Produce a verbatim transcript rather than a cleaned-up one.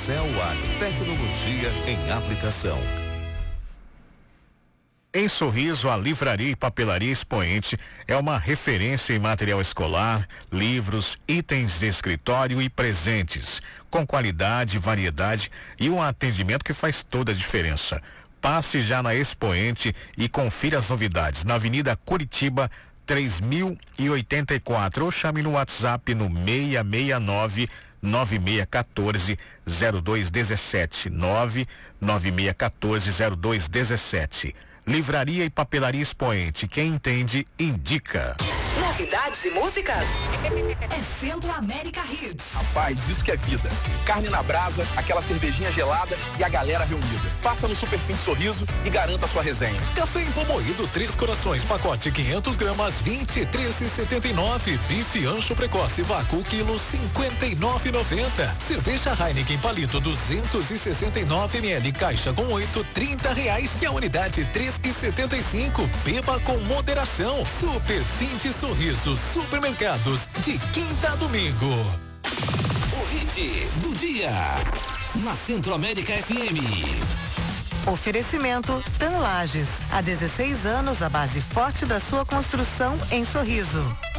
Excel a tecnologia em aplicação. Em Sorriso, a Livraria e Papelaria Expoente é uma referência em material escolar, livros, itens de escritório e presentes, com qualidade, variedade e um atendimento que faz toda a diferença. Passe já na Expoente e confira as novidades na Avenida Curitiba, três mil e oitenta e quatro, ou chame no WhatsApp no seis seis nove, nove seis um quatro, zero dois um sete, nove nove seis um quatro, zero dois um sete. Livraria e Papelaria Expoente, quem entende, indica. Novidades e músicas? É Centro América Hits. Rapaz, isso que é vida. Carne na brasa, aquela cervejinha gelada e a galera reunida. Passa no Super Fim de Sorriso e garanta a sua resenha. Café em pó moído, três corações, pacote quinhentos gramas, vinte e três e setenta e nove. Bife ancho precoce, vácuo, quilo, cinquenta e nove e noventa. Cerveja Heineken palito, duzentos e sessenta e nove mililitros, caixa com oito, trinta reais. E a unidade três e setenta e cinco. Beba com moderação. Super Fim de Sorriso, supermercados, de quinta a domingo. O hit do dia, na Centro América F M. Oferecimento TAM Lages. Há dezesseis anos, a base forte da sua construção em Sorriso.